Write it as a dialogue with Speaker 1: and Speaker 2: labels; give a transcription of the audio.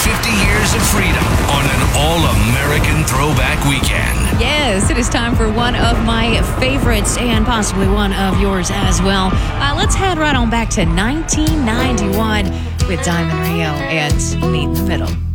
Speaker 1: 50 years of freedom on an all-American throwback weekend.
Speaker 2: Yes, it is time for one of my favorites and possibly one of yours as well. Let's head right on back to 1991 with Diamond Rio and Meet in the Middle.